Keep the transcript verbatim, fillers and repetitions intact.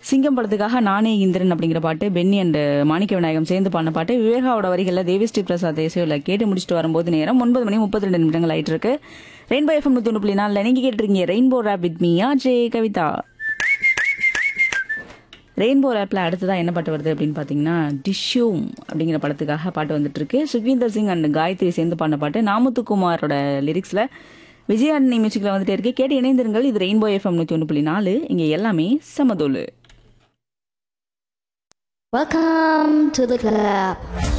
சிங்கம் படத்துக்காக நானே இந்திரன் அப்படிங்கிற பாட்டு பென்னி அண்ட் மாணிக்க விநாயகம் சேர்ந்து பாடின பாட்டு விவேகாவோட வரிகளில் தேவி ஸ்ரீ பிரசாத் இசையில் கேட்டு முடிச்சுட்டு வரும்போது நேரம் ஒன்பது மணி முப்பத்தி ரெண்டு நிமிடங்கள் ஆயிட்டு இருக்கு. ரெயின்போ எஃப்எம் நூத்தி ஒன்று புள்ளி நாலுல நீங்க கேட்டுருக்கீங்க rainbow rape with me ஆஜே Kavitha. Rainbow ரேப்ல அடுத்ததான் என்ன பாட்டு வருது அப்படின்னு பாத்தீங்கன்னா டிஷ்யூம் அப்படிங்கிற படத்துக்காக பாட்டு வந்துட்டு இருக்கு. சுக்வீந்தர் சிங் அண்ட் காயத்ரி சேர்ந்து பாடின பாட்டு நாமுத்துக்குமாரோட லிரிக்ஸ்ல விஜயாண்டனி மியூசிக்ல வந்துட்டே இருக்கு. கேட்டு இணைந்திருங்கள். இது ரெயின்போ எஃப்எம் நூத்தி ஒன்று புள்ளி நாலு. இங்க எல்லாமே சமதோலு. Welcome to the club.